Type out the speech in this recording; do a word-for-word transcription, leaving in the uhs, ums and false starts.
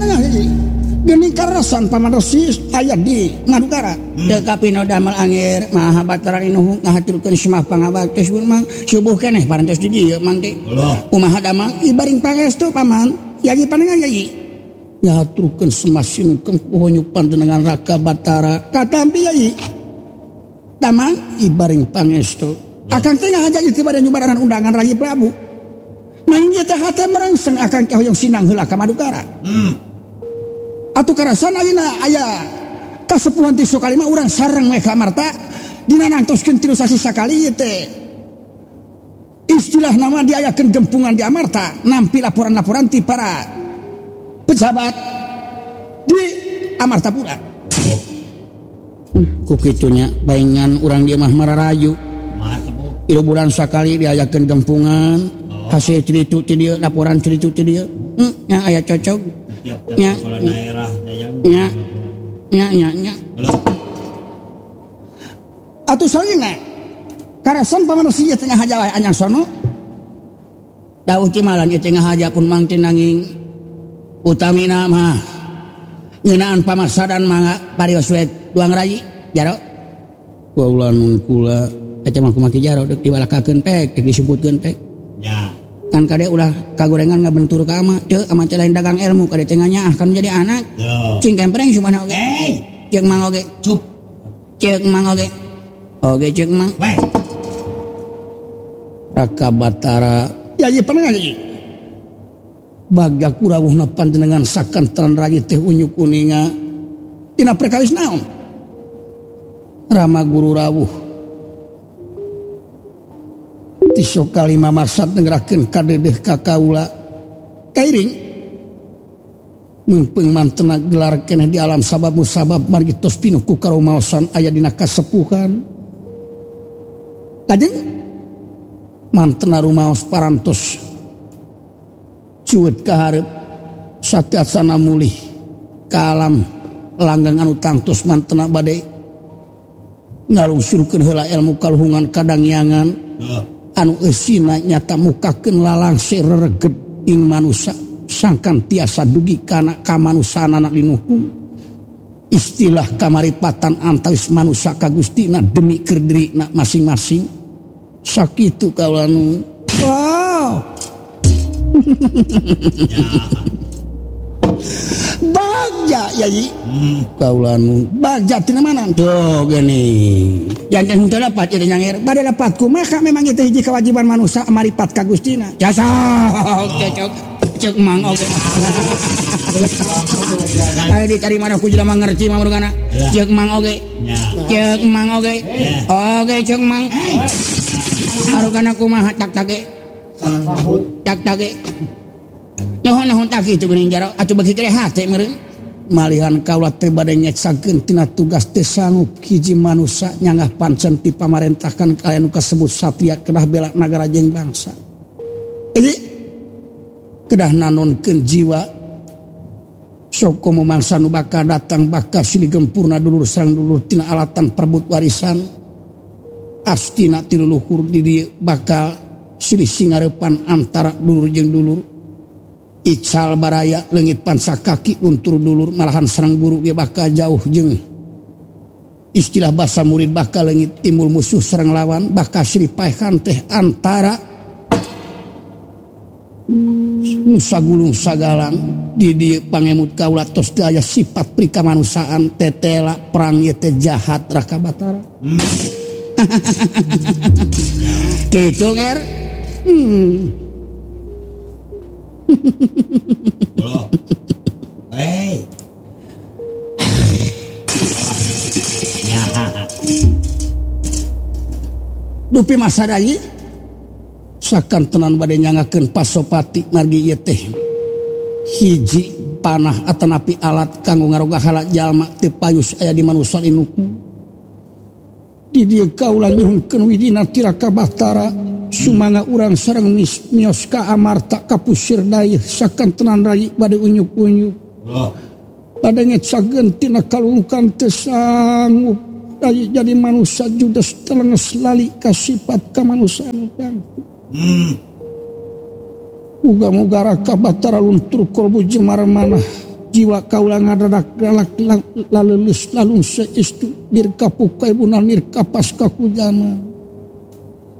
panengah jadi geni karasan paman Resi aya di Madukara teu kapino damel angger Mahabatra inuh ngahaturkeun semah pangabaktos mang subuh keneh parantos di dieu mang teh kumaha damel ibaring pangestu paman yaji panengah yaji ngahaturkeun semah sinungkeun pohonyuk panjenengan Raka Batara katampi yaji damang ibaring pangestu akan teh ngahaja tibada nyubaran undangan Rayi Prabu mangnya teh hate merangsang akan kahoyong sinang heula ka Madukara hmm. Atuh karasan ayeuna aya kasepuhan ti Sukalima urang sareng we ka Amarta dina nangtoskeun tilu sasi sakali ieu teh istilah nama diayakeun gempungan di Amarta nampi laporan-laporan ti para pejabat di Amartapura hmm, ku kitunya baingan urang dieu mah mararayu ieu bulan sakali diayakeun gempungan hasil ceritu ti dieu laporan ceritu ti dieu hmm, nya aya cocok nya nya nya nya nya atuh salina karasan paman Resi tengah haja anyang sono dawuh cimalan ieu tengah haja pun mangti nanging utamina mah ngeunaan pamaksadan mangga parios we duang Rayi jaro kula nun kula eta mah kumaha jaro deuk diwalakakeun pek deuk disebutkeun pek nya kan kade ulah kagorengan ngabentur ka ama teu ama teh lain dagang ilmu kade teh nganyaah kan jadi anak cing kempreng sumana oge ceuk mang oge cup ceuk mang oge oge ceuk mang Raka Batara yaji panengah yaji baga kurawuhna panjenengan sakantenan Rayi teh unyu kuninga tina perkawis naon Rama Guru rawuh ti Sukalima maksad ngeurakeun kadedeh ka kaula kairing meupeung mantena gelar keneh di alam sabab musabab margi tos pinuh ku karumaosan aya dina kasepuhan lajeng mantena rumaos parantos cueut ka hareup sateasana mulih ka alam langgang anu tangtos mantena bade ngalungsurkeun heula ilmu kaluhungan kadangyangan anu eusina nyata mukakeun lalangse rereged ing manusia sangkan tiasa dugi kana kamanusaana linuhung istilah kamaripatan antawis manusia ka Gustina demi keur dirina masing-masing sakitu kaula nu wow bagja yayi kaula nu bagja tina mana tuh gini jangan henteu dapat jadi nyanger bade dapatku maka memang itu hiji kewajiban manusia maripat ka Gustina jasa cocok cek mang oge aya dicari mana ku jelema ngerti mah murgana cek mang oge cek mang oge oge cek mang arugana kumaha tak tage tak tage nyohon-nyohon tak kitu geuning jaro atuh bagi teh hate meureun malihan kaula teh bade nyeksakeun tina tugas teh sanggup hiji manusia nyangah pancen ti pamarentahkan kalian kasebut satria kedah bela nagara jeung bangsa jadi kedah nanonkeun jiwa sok komo mangsa nu bakal datang bakal silih gempurna dulur sareng dulur tina alatan perebut warisan astina ti leluhur di dieu bakal silih singareupan antara dulur jeung dulur ical baraya leungit pansa kaki untur dulur malahan sareng guru ge bakal jauh jeung istilah basa murid bakal leungit timbul musuh sareng lawan bakal silih paehan teh antara nusa gulung sagalang di dieu pangemut kaula tos teu aya sifat prikamanusaan tetela perang ieu teh jahat Raka Batara kitu nger hmm Bro. Hey. Ya. Dupi masa Rayi sakantenan bade nyangakeun pasopati margi ieu teh hiji panah atanapi alat kanggo ngarogahala jalma teu payus aya di manusia inuku di dieu kaula nyuhunkeun widina ti Raka Batara sumanga urang sareng mios ka Amarta kapusir dayeuh sakantenan Rayi bade unyuk-unyuk bade ngecageun tina kalungkan teu sanggup Rayi jadi manusia judes telenges lali ka sifat kamanusiaan bangku muga-muga Raka Batara luntur kolbu jeung marmanah jiwa kaulah ngadarak galak lalulus lalung seestu nirka pukai bunal nirka pas kakujana